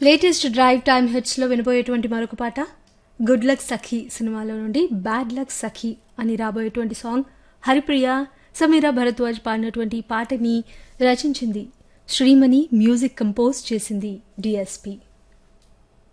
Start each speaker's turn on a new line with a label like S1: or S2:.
S1: Latest drive time హిట్స్లో వినబోయేటువంటి మరొక పాట good luck సఖీ సినిమాలో నుండి బ్యాడ్ లక్ సఖీ అని రాబోయేటువంటి సాంగ్ హరిప్రియ సమీరా భరద్వాజ్ పాడినటువంటి పాటని రచించింది శ్రీమణి, మ్యూజిక్ కంపోజ్ చేసింది డిఎస్పి.